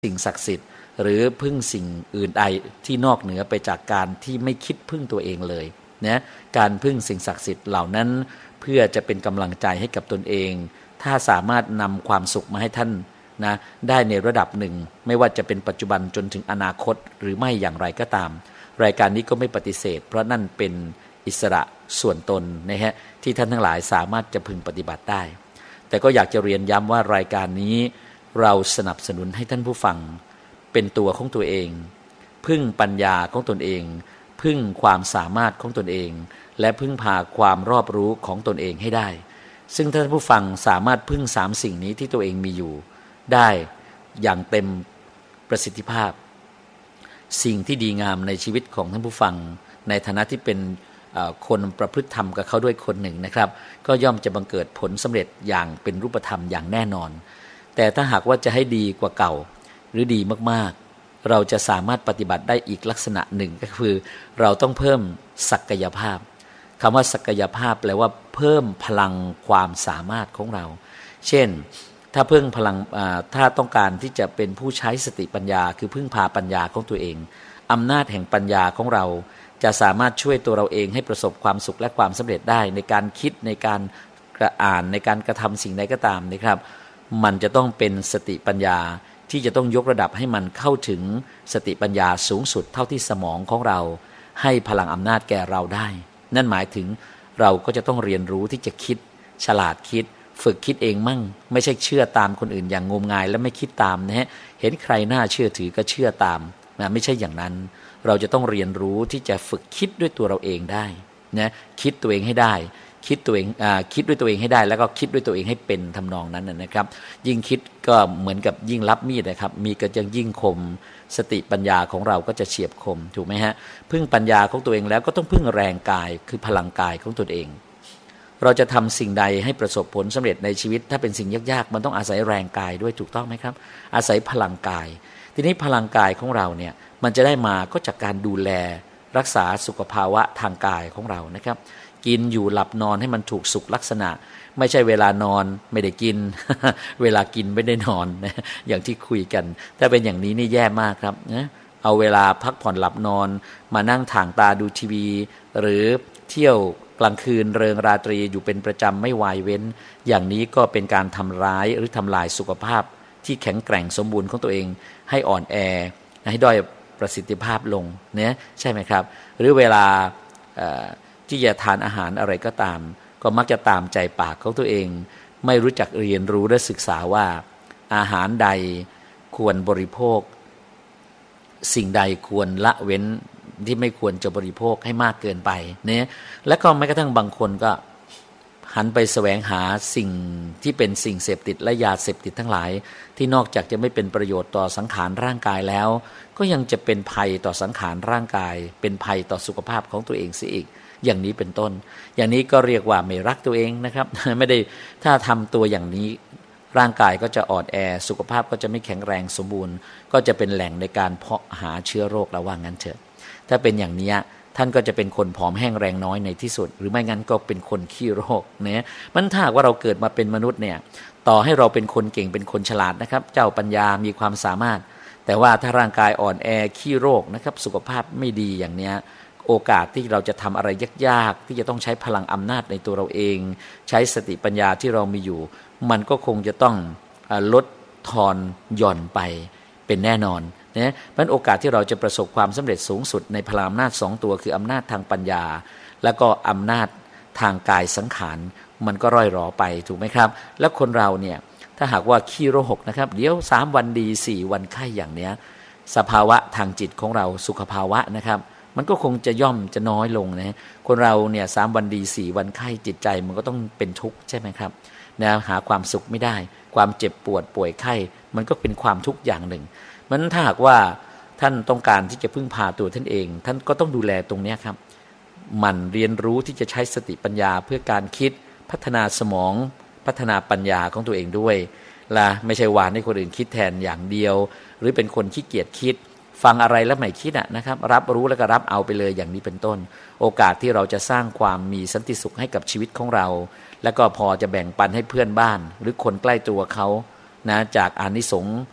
สิ่งศักดิ์สิทธิ์หรือพึ่งสิ่งอื่นใดที่นอกเหนือไปจากการที่ไม่คิดพึ่งตัวเองเลยนะการพึ่งสิ่งศักดิ์สิทธิ์เหล่านั้นเพื่อจะเป็นกำลังใจให้กับตนเองถ้าสามารถนำความสุขมาให้ท่านนะได้ในระดับหนึ่งไม่ว่าจะเป็นปัจจุบันจนถึงอนาคตหรือไม่อย่างไรก็ตามรายการนี้ก็ไม่ปฏิเสธเพราะนั่นเป็นอิสระส่วนตนนะฮะที่ท่านทั้งหลายสามารถจะพึงปฏิบัติได้แต่ก็อยากจะเรียนย้ำว่ารายการนี้เราสนับสนุนให้ท่านผู้ฟังเป็นตัวของตัวเองพึ่งปัญญาของตนเองพึ่งความสามารถของตนเองและพึ่งพาความรอบรู้ของตนเองให้ได้ซึ่งท่านผู้ฟังสามารถพึ่ง3สิ่งนี้ที่ตัวเองมีอยู่ได้อย่างเต็มประสิทธิภาพสิ่งที่ดีงามในชีวิตของท่านผู้ฟังในฐานะที่เป็นคนประพฤติธรรมกับเขาด้วยคนหนึ่งนะครับก็ย่อมจะบังเกิดผลสำเร็จอย่างเป็นรูปธรรมอย่างแน่นอนแต่ถ้าหากว่าจะให้ดีกว่าเก่าหรือดีมากๆเราจะสามารถปฏิบัติได้อีกลักษณะหนึ่งก็คือเราต้องเพิ่มศักยภาพคำว่าศักยภาพแปลว่าเพิ่มพลังความสามารถของเราเช่นถ้าเพิ่มพลังถ้าต้องการที่จะเป็นผู้ใช้สติปัญญาคือพึ่งพาปัญญาของตัวเองอำนาจแห่งปัญญาของเราจะสามารถช่วยตัวเราเองให้ประสบความสุขและความสำเร็จได้ในการคิดในการอ่านในการกระทำสิ่งใดก็ตามนะครับมันจะต้องเป็นสติปัญญาที่จะต้องยกระดับให้มันเข้าถึงสติปัญญาสูงสุดเท่าที่สมองของเราให้พลังอำนาจแก่เราได้นั่นหมายถึงเราก็จะต้องเรียนรู้ที่จะคิดฉลาดคิดฝึกคิดเองมั่งไม่ใช่เชื่อตามคนอื่นอย่างงมงายและไม่คิดตามนะฮะเห็นใครน่าเชื่อถือก็เชื่อตามนะไม่ใช่อย่างนั้นเราจะต้องเรียนรู้ที่จะฝึกคิดด้วยตัวเราเองได้นะคิดตัวเองให้ได้คิดตัวเองคิดด้วยตัวเองให้ได้แล้วก็คิดด้วยตัวเองให้เป็นทำนองนั้นนะครับยิ่งคิดก็เหมือนกับยิ่งรับมีดนะครับมีก็จะยิ่งคมสติปัญญาของเราก็จะเฉียบคมถูกไหมฮะพึ่งปัญญาของตัวเองแล้วก็ต้องพึ่งแรงกายคือพลังกายของตนเองเราจะทำสิ่งใดให้ประสบผลสำเร็จในชีวิตถ้าเป็นสิ่งยากๆมันต้องอาศัยแรงกายด้วยถูกต้องไหมครับอาศัยพลังกายทีนี้พลังกายของเราเนี่ยมันจะได้มาก็จากการดูแลรักษาสุขภาวะทางกายของเรานะครับกินอยู่หลับนอนให้มันถูกสุขลักษณะไม่ใช่เวลานอนไม่ได้กิน เวลากินไม่ได้นอนนะอย่างที่คุยกันถ้าเป็นอย่างนี้นี่แย่มากครับนะเอาเวลาพักผ่อนหลับนอนมานั่งถ่างตาดูทีวีหรือเที่ยวกลางคืนเริงราตรีอยู่เป็นประจำไม่วายเว้นอย่างนี้ก็เป็นการทำร้ายหรือทำลายสุขภาพที่แข็งแกร่งสมบูรณ์ของตัวเองให้อ่อนแอให้ด้อยประสิทธิภาพลงเนี่ยใช่ไหมครับหรือเวลาที่จะทานอาหารอะไรก็ตามก็มักจะตามใจปากของตัวเองไม่รู้จักเรียนรู้และศึกษาว่าอาหารใดควรบริโภคสิ่งใดควรละเว้นที่ไม่ควรจะบริโภคให้มากเกินไปเนี่ยและก็แม้กระทั่งบางคนก็หันไปแสวงหาสิ่งที่เป็นสิ่งเสพติดและยาเสพติดทั้งหลายที่นอกจากจะไม่เป็นประโยชน์ต่อสังขารร่างกายแล้วก็ยังจะเป็นภัยต่อสังขารร่างกายเป็นภัยต่อสุขภาพของตัวเองเสียอีกอย่างนี้เป็นต้นอย่างนี้ก็เรียกว่าไม่รักตัวเองนะครับ ไม่ได้ถ้าทำตัวอย่างนี้ร่างกายก็จะอ่อนแอสุขภาพก็จะไม่แข็งแรงสมบูรณ์ก็จะเป็นแหล่งในการเพาะหาเชื้อโรคแล้วว่างั้นเถอะถ้าเป็นอย่างนี้ท่านก็จะเป็นคนผอมแห้งแรงน้อยในที่สุดหรือไม่งั้นก็เป็นคนขี้โรคเนี่ยมันถ้าว่าเราเกิดมาเป็นมนุษย์เนี่ยต่อให้เราเป็นคนเก่งเป็นคนฉลาดนะครับเจ้าปัญญามีความสามารถแต่ว่าถ้าร่างกายอ่อนแอขี้โรคนะครับสุขภาพไม่ดีอย่างเนี้ยโอกาสที่เราจะทำอะไรยากๆที่จะต้องใช้พลังอำนาจในตัวเราเองใช้สติปัญญาที่เรามีอยู่มันก็คงจะต้องลดทอนหย่อนไปเป็นแน่นอนนะเพราะฉะนั้นโอกาสที่เราจะประสบความสำเร็จสูงสุดในพลังอำนาจ2ตัวคืออำนาจทางปัญญาแล้วก็อำนาจทางกายสังขารมันก็ร่อยหรอไปถูกไหมครับแล้วคนเราเนี่ยถ้าหากว่าขี้โรคนะครับเดี๋ยว3วันดี4วันไข้อย่างเนี้ยสภาวะทางจิตของเราสุขภาวะนะครับมันก็คงจะย่อมจะน้อยลงนะคนเราเนี่ย3วันดี4วันไข้จิตใจมันก็ต้องเป็นทุกข์ใช่ไหมครับนะหาความสุขไม่ได้ความเจ็บปวดป่วยไข้มันก็เป็นความทุกข์อย่างหนึ่งมันถ้าหากว่าท่านต้องการที่จะพึ่งพาตัวท่านเองท่านก็ต้องดูแลตรงนี้ครับมันเรียนรู้ที่จะใช้สติปัญญาเพื่อการคิดพัฒนาสมองพัฒนาปัญญาของตัวเองด้วยล่ะไม่ใช่วานให้คนอื่นคิดแทนอย่างเดียวหรือเป็นคนขี้เกียจคิดฟังอะไรแล้วไม่คิดนะครับรับรู้แล้วก็รับเอาไปเลยอย่างนี้เป็นต้นโอกาสที่เราจะสร้างความมีสันติสุขให้กับชีวิตของเราแล้วก็พอจะแบ่งปันให้เพื่อนบ้านหรือคนใกล้ตัวเขานะจากอานิสงส์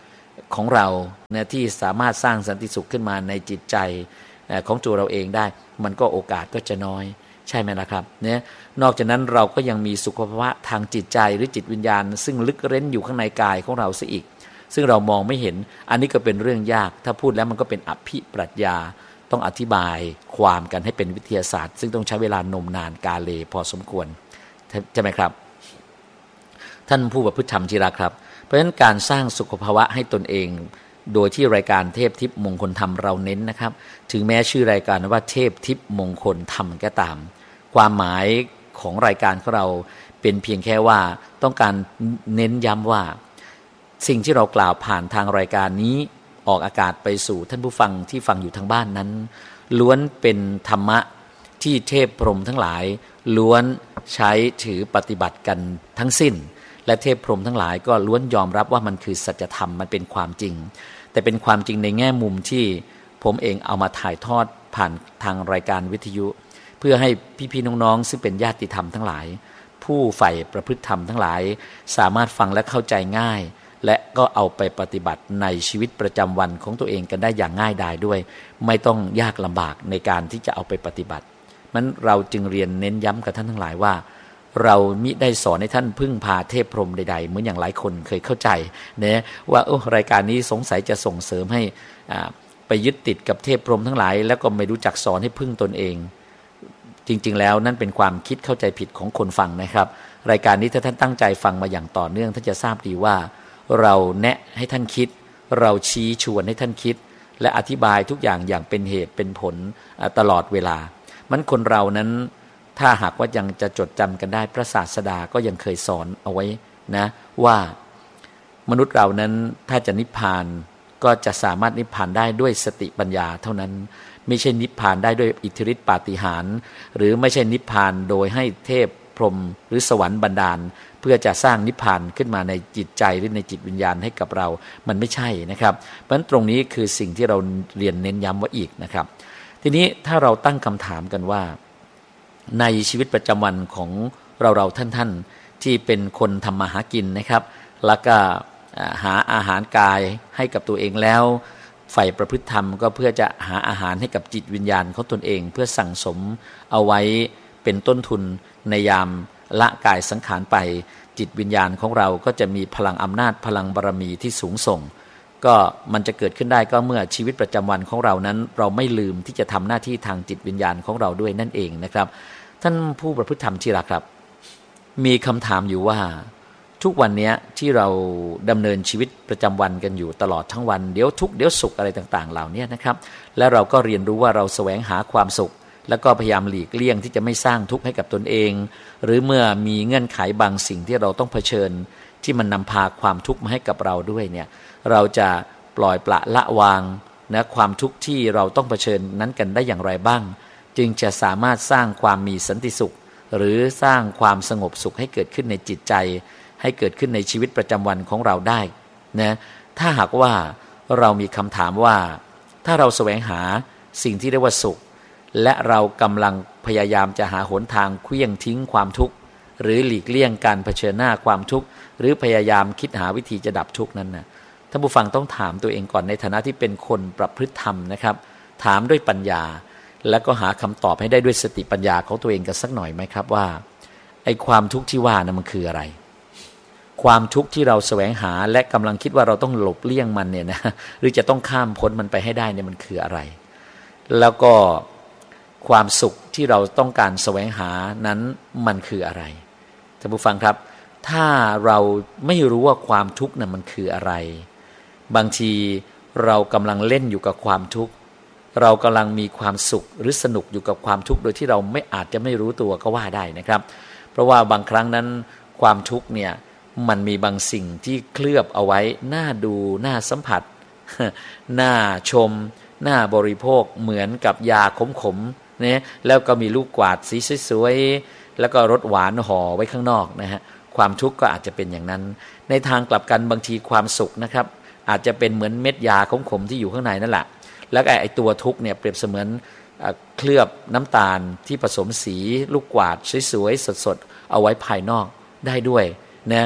ของเราเนี่ยที่สามารถสร้างสันติสุขขึ้นมาในจิตใจของตัวเราเองได้มันก็โอกาสก็จะน้อยใช่ไหมล่ะครับเนี่ยนอกจากนั้นเราก็ยังมีสุขภาวะทางจิตใจหรือจิตวิญญาณซึ่งลึกเร้นอยู่ข้างในกายของเราซะอีกซึ่งเรามองไม่เห็นอันนี้ก็เป็นเรื่องยากถ้าพูดแล้วมันก็เป็นอภิปรัชญาต้องอธิบายความกันให้เป็นวิทยาศาสตร์ซึ่งต้องใช้เวลานมนานกาเลพอสมควรใช่ไหมครับท่านผู้ประพฤติธรรมที่รักครับเพราะฉะนั้นการสร้างสุขภาวะให้ตนเองโดยที่รายการเทพทิพย์มงคลธรรมเราเน้นนะครับถึงแม้ชื่อรายการว่าเทพทิพย์มงคลธรรมก็ตามความหมายของรายการของเราเป็นเพียงแค่ว่าต้องการเน้นย้ำว่าสิ่งที่เรากล่าวผ่านทางรายการนี้ออกอากาศไปสู่ท่านผู้ฟังที่ฟังอยู่ทางบ้านนั้นล้วนเป็นธรรมะที่เทพพรหมทั้งหลายล้วนใช้ถือปฏิบัติกันทั้งสิ้นและเทพพรหมทั้งหลายก็ล้วนยอมรับว่ามันคือสัจธรรมมันเป็นความจริงแต่เป็นความจริงในแง่มุมที่ผมเองเอามาถ่ายทอดผ่านทางรายการวิทยุเพื่อให้พี่ๆน้องๆซึ่งเป็นญาติธรรมทั้งหลายผู้ใฝ่ประพฤติธรรมทั้งหลายสามารถฟังและเข้าใจง่ายและก็เอาไปปฏิบัติในชีวิตประจำวันของตัวเองกันได้อย่างง่ายดายด้วยไม่ต้องยากลำบากในการที่จะเอาไปปฏิบัติมันเราจึงเรียนเน้นย้ำกับท่านทั้งหลายว่าเรามิได้สอนให้ท่านพึ่งพาเทพพรหมใดๆเหมือนอย่างหลายคนเคยเข้าใจนะว่ารายการนี้สงสัยจะส่งเสริมให้ไปยึดติดกับเทพพรหมทั้งหลายแล้วก็ไม่รู้จักสอนให้พึ่งตนเองจริงๆแล้วนั่นเป็นความคิดเข้าใจผิดของคนฟังนะครับรายการนี้ถ้าท่านตั้งใจฟังมาอย่างต่อเนื่องท่านจะทราบดีว่าเราแนะให้ท่านคิดเราชี้ชวนให้ท่านคิดและอธิบายทุกอย่างอย่างเป็นเหตุเป็นผลตลอดเวลามันคนเรานั้นถ้าหากว่ายังจะจดจำกันได้พระศาสดาก็ยังเคยสอนเอาไว้นะว่ามนุษย์เรานั้นถ้าจะนิพพานก็จะสามารถนิพพานได้ด้วยสติปัญญาเท่านั้นไม่ใช่นิพพานได้ด้วยอิทธิฤทธิปาฏิหาริย์หรือไม่ใช่นิพพานโดยให้เทพพรหมหรือสวรรค์บันดาลเพื่อจะสร้างนิพพานขึ้นมาในจิตใจหรือในจิตวิญญาณให้กับเรามันไม่ใช่นะครับเพราะฉะนั้นตรงนี้คือสิ่งที่เราเรียนเน้นย้ำว่าอีกนะครับทีนี้ถ้าเราตั้งคำถามกันว่าในชีวิตประจำวันของเราท่านที่เป็นคนทำมาหากินนะครับแล้วก็หาอาหารกายให้กับตัวเองแล้วใฝ่ประพฤติธรรมก็เพื่อจะหาอาหารให้กับจิตวิญญาณของตนเองเพื่อสั่งสมเอาไว้เป็นต้นทุนในยามละกายสังขารไปจิตวิญญาณของเราก็จะมีพลังอำนาจพลังบารมีที่สูงส่งก็มันจะเกิดขึ้นได้ก็เมื่อชีวิตประจำวันของเรานั้นเราไม่ลืมที่จะทำหน้าที่ทางจิตวิญญาณของเราด้วยนั่นเองนะครับท่านผู้ประพฤติธรรมที่รักครับมีคำถามอยู่ว่าทุกวันนี้ที่เราดำเนินชีวิตประจำวันกันอยู่ตลอดทั้งวันเดี๋ยวทุกข์เดี๋ยวสุขอะไรต่างๆเหล่านี้นะครับและเราก็เรียนรู้ว่าเราแสวงหาความสุขแล้วก็พยายามหลีกเลี่ยงที่จะไม่สร้างทุกข์ให้กับตนเองหรือเมื่อมีเงื่อนไขบางสิ่งที่เราต้องเผชิญที่มันนำพาความทุกข์มาให้กับเราด้วยเนี่ยเราจะปล่อยปละละวางนะความทุกข์ที่เราต้องเผชิญนั้นกันได้อย่างไรบ้างจึงจะสามารถสร้างความมีสันติสุขหรือสร้างความสงบสุขให้เกิดขึ้นในจิตใจให้เกิดขึ้นในชีวิตประจำวันของเราได้นะถ้าหากว่าเรามีคำถามว่าถ้าเราแสวงหาสิ่งที่เรียกว่าสุขและเรากำลังพยายามจะหาหนทางเคลื่อนทิ้งความทุกข์หรือหลีกเลี่ยงการเผชิญหน้าความทุกข์หรือพยายามคิดหาวิธีจะดับทุกข์นั้นนะท่านผู้ฟังต้องถามตัวเองก่อนในฐานะที่เป็นคนประพฤติธรรมนะครับถามด้วยปัญญาแล้วก็หาคำตอบให้ได้ด้วยสติปัญญาของตัวเองกันสักหน่อยไหมครับว่าไอ้ความทุกข์ที่ว่านะมันคืออะไรความทุกข์ที่เราแสวงหาและกำลังคิดว่าเราต้องหลบเลี่ยงมันเนี่ยนะหรือจะต้องข้ามพ้นมันไปให้ได้เนี่ยมันคืออะไรแล้วก็ความสุขที่เราต้องการแสวงหานั้นมันคืออะไรท่านผู้ฟังครับถ้าเราไม่รู้ว่าความทุกข์นั้นมันคืออะไรบางทีเรากำลังเล่นอยู่กับความทุกข์เรากำลังมีความสุขหรือสนุกอยู่กับความทุกข์โดยที่เราไม่อาจจะไม่รู้ตัวก็ว่าได้นะครับเพราะว่าบางครั้งนั้นความทุกข์เนี่ยมันมีบางสิ่งที่เคลือบเอาไว้น่าดูน่าสัมผัสน่าชมน่าบริโภคเหมือนกับยาขมๆเนี่ยแล้วก็มีลูกกวาดสีสวยๆแล้วก็รสหวานห่อไว้ข้างนอกนะฮะความทุกข์ก็อาจจะเป็นอย่างนั้นในทางกลับกันบางทีความสุขนะครับอาจจะเป็นเหมือนเม็ดยาขมๆที่อยู่ข้างในนั่นแหละแล้วไอ้ตัวทุกข์เนี่ยเปรียบเสมือนเคลือบน้ำตาลที่ผสมสีลูกกวาดสวยๆสดๆเอาไว้ภายนอกได้ด้วยนะ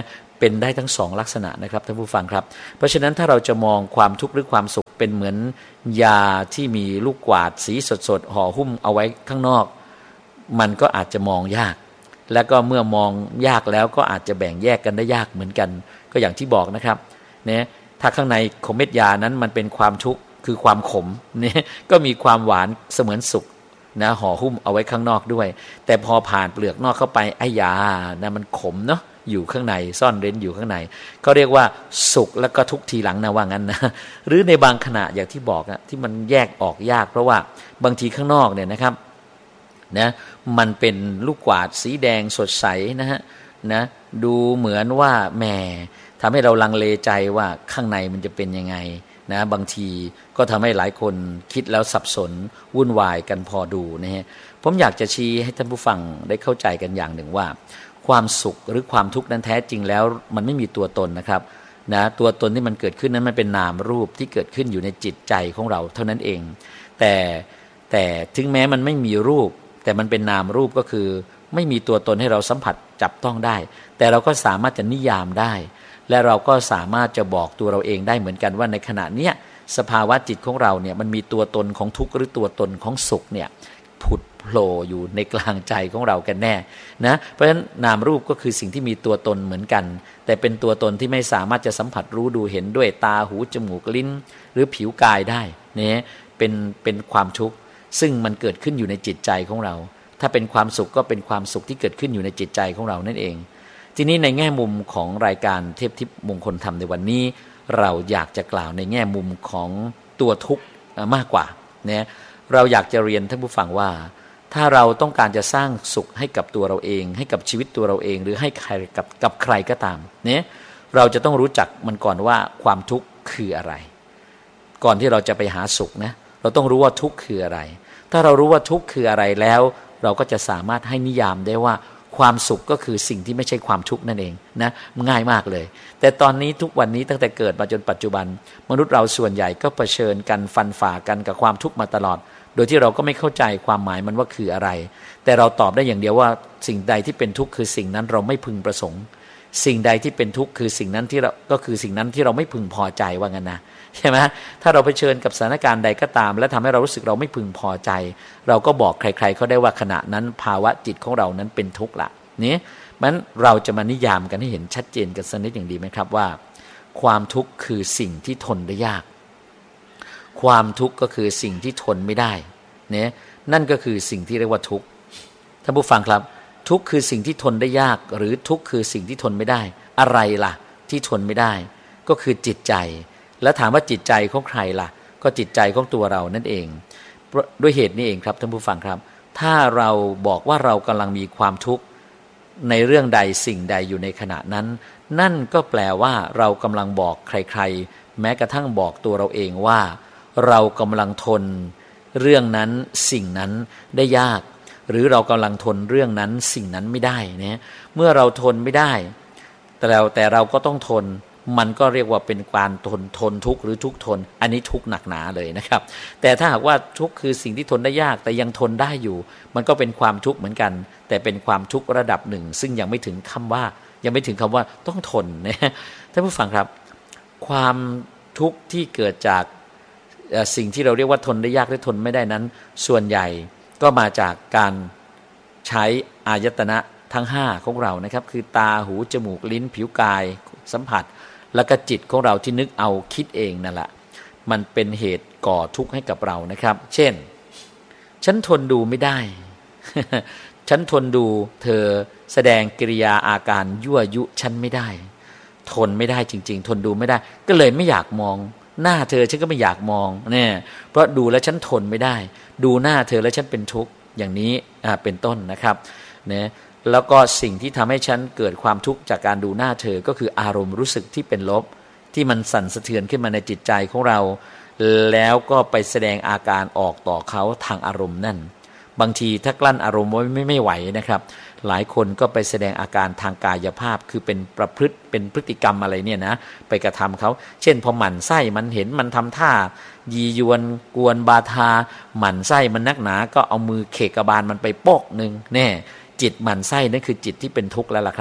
เป็นได้ทั้งสองลักษณะนะครับท่านผู้ฟังครับเพราะฉะนั้นถ้าเราจะมองความทุกข์หรือความสุขเป็นเหมือนยาที่มีลูกกวาดสีสดๆห่อหุ้มเอาไว้ข้างนอกมันก็อาจจะมองยากแล้วก็เมื่อมองยากแล้วก็อาจจะแบ่งแยกกันได้ยากเหมือนกันก็อย่างที่บอกนะครับเนี่ยถ้าข้างในของเม็ดยานั้นมันเป็นความทุกข์คือความขมเนี่ยก็มีความหวานเสมือนสุกนะห่อหุ้มเอาไว้ข้างนอกด้วยแต่พอผ่านเปลือกนอกเข้าไปไอ้ยานะมันขมเนาะอยู่ข้างในซ่อนเร้นอยู่ข้างในก็เรียกว่าสุขแล้วก็ทุกข์ทีหลังนะว่างั้นนะหรือในบางขณะอย่างที่บอกนะที่มันแยกออกยากเพราะว่าบางทีข้างนอกเนี่ยนะครับนะมันเป็นลูกกวาดสีแดงสดใสนะดูเหมือนว่าแหมทำให้เราลังเลใจว่าข้างในมันจะเป็นยังไงนะบางทีก็ทำให้หลายคนคิดแล้วสับสนวุ่นวายกันพอดูนะฮะผมอยากจะชี้ให้ท่านผู้ฟังได้เข้าใจกันอย่างหนึ่งว่าความสุขหรือความทุกข์นั้นแท้จริงแล้วมันไม่มีตัวตนนะครับนะตัวตนที่มันเกิดขึ้นนั้นมันเป็นนามรูปที่เกิดขึ้นอยู่ในจิตใจของเราเท่านั้นเองแต่ถึงแม้มันไม่มีรูปแต่มันเป็นนามรูปก็คือไม่มีตัวตนให้เราสัมผัสจับต้องได้แต่เราก็สามารถจะนิยามได้และเราก็สามารถจะบอกตัวเราเองได้เหมือนกันว่าในขณะเนี้ยสภาวะจิตของเราเนี่ยมันมีตัวตนของทุกข์หรือตัวตนของสุขเนี่ยผุดโผล่อยู่ในกลางใจของเรากันแน่นะเพราะฉะนั้นนามรูปก็คือสิ่งที่มีตัวตนเหมือนกันแต่เป็นตัวตนที่ไม่สามารถจะสัมผัสรู้ดูเห็นด้วยตาหูจมูกลิ้นหรือผิวกายได้เนี่ยเป็นความทุกข์ซึ่งมันเกิดขึ้นอยู่ในจิตใจของเราถ้าเป็นความสุขก็เป็นความสุขที่เกิดขึ้นอยู่ในจิตใจของเรานั่นเองทีนี้ในแง่มุมของรายการเทพทิพย์มงคลธรรมในวันนี้เราอยากจะกล่าวในแง่มุมของตัวทุกข์มากกว่าเนี่ยเราอยากจะเรียนท่านผู้ฟังว่าถ้าเราต้องการจะสร้างสุขให้กับตัวเราเองให้กับชีวิตตัวเราเองหรือให้ใครกับใครก็ตามเนี่ยเราจะต้องรู้จักมันก่อนว่าความทุกข์คืออะไรก่อนที่เราจะไปหาสุขนะเราต้องรู้ว่าทุกข์คืออะไรถ้าเรารู้ว่าทุกข์คืออะไรแล้วเราก็จะสามารถให้นิยามได้ว่าความสุขก็คือสิ่งที่ไม่ใช่ความทุกข์นั่นเองนะง่ายมากเลยแต่ตอนนี้ทุกวันนี้ตั้งแต่เกิดมาจนปัจจุบันมนุษย์เราส่วนใหญ่ก็เผชิญกันฟันฝ่ากันกับความทุกข์มาตลอดโดยที่เราก็ไม่เข้าใจความหมายมันว่าคืออะไรแต่เราตอบได้อย่างเดียวว่าสิ่งใดที่เป็นทุกข์คือสิ่งนั้นเราไม่พึงประสงค์สิ่งใดที่เป็นทุกข์คือสิ่งนั้นที่เราก็คือสิ่งนั้นที่เราไม่พึงพอใจว่างั้นนะใช่ไหมถ้าเราเผชิญกับสถานการณ์ใดก็ตามและทำให้เรารู้สึกเราไม่พึงพอใจเราก็บอกใครๆเขาได้ว่าขณะนั้นภาวะจิตของเรานั้นเป็นทุกข์ละนี่มันเราจะมานิยามกันให้เห็นชัดเจนกันสักนิดอย่างดีไหมครับว่าความทุกข์คือสิ่งที่ทนได้ยากความทุกข์ก็คือสิ่งที่ทนไม่ได้เนี่ยนั่นก็คือสิ่งที่เรียกว่าทุกข์ท่านผู้ฟังครับทุกข์คือสิ่งที่ทนได้ยากหรือทุกข์คือสิ่งที่ทนไม่ได้อะไรล่ะที่ทนไม่ได้ก็คือจิตใจแล้วถามว่าจิตใจของใครล่ะก็จิตใจของตัวเรานั่นเองด้วยเหตุนี้เองครับท่านผู้ฟังครับถ้าเราบอกว่าเรากำลังมีความทุกข์ในเรื่องใดสิ่งใดอยู่ในขณะนั้นนั่นก็แปลว่าเรากำลังบอกใครๆแม้กระทั่งบอกตัวเราเองว่าเรากำลังทนเรื่องนั้นสิ่งนั้นได้ยากหรือเรากำลังทนเรื่องนั้นสิ่งนั้นไม่ได้เนี่ยเมื่อเราทนไม่ได้แต่เราก็ต้องทนมันก็เรียกว่าเป็นการทนทุกข์หรือทุกข์ทนอันนี้ทุกข์หนักหนาเลยนะครับแต่ถ้าหากว่าทุกข์คือสิ่งที่ทนได้ยากแต่ยังทนได้อยู่มันก็เป็นความทุกข์เหมือนกันแต่เป็นความทุกข์ระดับหนึ่งซึ่งยังไม่ถึงคำว่าต้องทนนะท่านผู้ฟังครับความทุกข์ที่เกิดจากสิ่งที่เราเรียกว่าทนได้ยากหรือทนไม่ได้นั้นส่วนใหญ่ก็มาจากการใช้อายตนะทั้ง5ของเรานะครับคือตาหูจมูกลิ้นผิวกายสัมผัสแล้วก็จิตของเราที่นึกเอาคิดเองนั่นแหละมันเป็นเหตุก่อทุกข์ให้กับเรานะครับเช่นฉันทนดูไม่ได้ ฉันทนดูเธอแสดงกิริยาอาการยั่วยุฉันไม่ได้ทนไม่ได้จริงๆทนดูไม่ได้ก็เลยไม่อยากมองหน้าเธอฉันก็ไม่อยากมองเนี่ยเพราะดูแล้วฉันทนไม่ได้ดูหน้าเธอแล้วฉันเป็นทุกข์อย่างนี้เป็นต้นนะครับเนี่ยแล้วก็สิ่งที่ทำให้ฉันเกิดความทุกข์จากการดูหน้าเธอก็คืออารมณ์รู้สึกที่เป็นลบที่มันสั่นสะเทือนขึ้นมาในจิตใจของเราแล้วก็ไปแสดงอาการออกต่อเขาทางอารมณ์นั่นบางทีถ้ากลั้นอารมณ์ไว้ไม่ไหวนะครับหลายคนก็ไปแสดงอาการทางกายภาพคือเป็นประพฤติเป็นพฤติกรรมอะไรเนี่ยนะไปกระทำเขาเช่นพอหมั่นไส้มันเห็นมันทำท่ายียวนกวนบาทาหมั่นไส้มันนักหนาก็เอามือเขกกระบาลมันไปโปกนึงแน่จิตหมั่นไส้นั่นคือจิตที่เป็นทุกข์แล้วล่ะครับ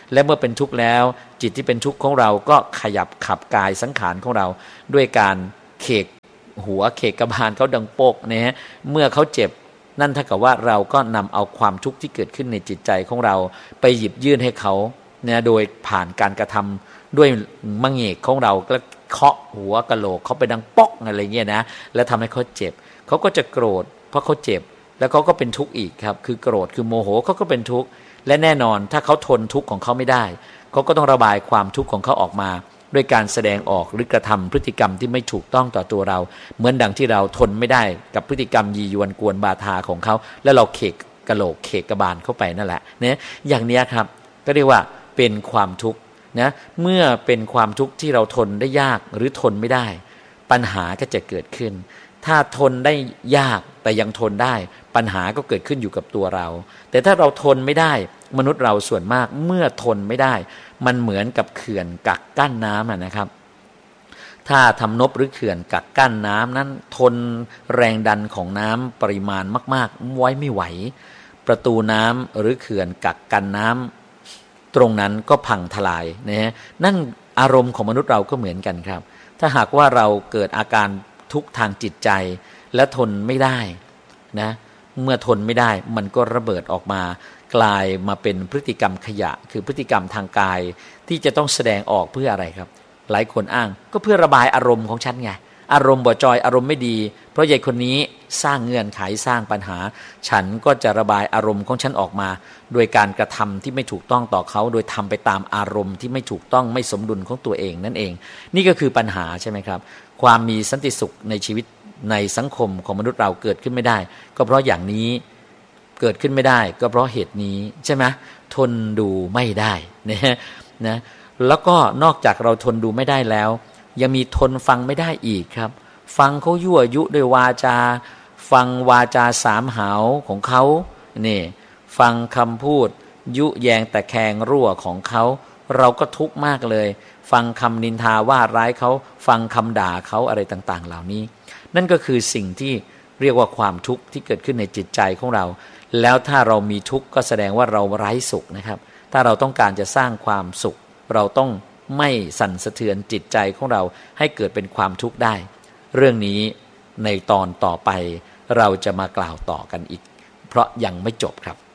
และเมื่อเป็นทุกข์แล้วจิตที่เป็นทุกข์ของเราก็ขยับขับกายสังขารของเราด้วยการเขกหัวเขกกระบาลเขาดังโปกนะฮะเมื่อเขาเจ็บนั่นเท่ากับว่าเราก็นำเอาความทุกข์ที่เกิดขึ้นในจิตใจของเราไปหยิบยื่นให้เขาเนี่ยโดยผ่านการกระทำด้วยมะเหงกของเราแล้วเคาะหัวกะโหลกเขาไปดังป๊อกอะไรเงี้ยนะแล้วทำให้เขาเจ็บเขาก็จะโกรธเพราะเขาเจ็บแล้วเขาก็เป็นทุกข์อีกครับคือโกรธคือโมโหเขาก็เป็นทุกข์และแน่นอนถ้าเขาทนทุกข์ของเขาไม่ได้เขาก็ต้องระบายความทุกข์ของเขาออกมาด้วยการแสดงออกหรือกระทำพฤติกรรมที่ไม่ถูกต้องต่อตัวเราเหมือนดังที่เราทนไม่ได้กับพฤติกรรมยียวนกวนบาทาของเขาแล้วเราเขกกะโหลกเขกกระบาลเข้าไปนั่นแหละเนี่ยอย่างนี้ครับก็เรียกว่าเป็นความทุกข์นะเมื่อเป็นความทุกข์ที่เราทนได้ยากหรือทนไม่ได้ปัญหาก็จะเกิดขึ้นถ้าทนได้ยากแต่ยังทนได้ปัญหาก็เกิดขึ้นอยู่กับตัวเราแต่ถ้าเราทนไม่ได้มนุษย์เราส่วนมากเมื่อทนไม่ได้มันเหมือนกับเขื่อนกักกั้นน้ำนะครับถ้าทำนบหรือเขื่อนกักกั้นน้ำนั้นทนแรงดันของน้ำปริมาณมากๆไว้ไม่ไหวประตูน้ำหรือเขื่อนกักกันน้ำตรงนั้นก็พังทลายนะฮะนั่นอารมณ์ของมนุษย์เราก็เหมือนกันครับถ้าหากว่าเราเกิดอาการทุกข์ทางจิตใจและทนไม่ได้นะเมื่อทนไม่ได้มันก็ระเบิดออกมากลายมาเป็นพฤติกรรมขยะคือพฤติกรรมทางกายที่จะต้องแสดงออกเพื่ออะไรครับหลายคนอ้างก็เพื่อระบายอารมณ์ของฉันไงอารมณ์บ่จอยอารมณ์ไม่ดีเพราะยายคนนี้สร้างเงื่อนไขสร้างปัญหาฉันก็จะระบายอารมณ์ของฉันออกมาโดยการกระทำที่ไม่ถูกต้องต่อเขาโดยทำไปตามอารมณ์ที่ไม่ถูกต้องไม่สมดุลของตัวเองนั่นเองนี่ก็คือปัญหาใช่ไหมครับความมีสันติสุขในชีวิตในสังคมของมนุษย์เราเกิดขึ้นไม่ได้ก็เพราะอย่างนี้เกิดขึ้นไม่ได้ก็เพราะเหตุนี้ใช่ไหมทนดูไม่ได้นะแล้วก็นอกจากเราทนดูไม่ได้แล้วยังมีทนฟังไม่ได้อีกครับฟังเขายั่วยุด้วยวาจาฟังวาจาสามหาวของเขานี่ฟังคำพูดยุแยงแต่แคงรั่วของเขาเราก็ทุกข์มากเลยฟังคำนินทาว่าร้ายเขาฟังคำด่าเขาอะไรต่างๆเหล่านี้นั่นก็คือสิ่งที่เรียกว่าความทุกข์ที่เกิดขึ้นในจิตใจของเราแล้วถ้าเรามีทุกข์ก็แสดงว่าเราไร้สุขนะครับถ้าเราต้องการจะสร้างความสุขเราต้องไม่สั่นสะเทือนจิตใจของเราให้เกิดเป็นความทุกข์ได้เรื่องนี้ในตอนต่อไปเราจะมากล่าวต่อกันอีกเพราะยังไม่จบครับ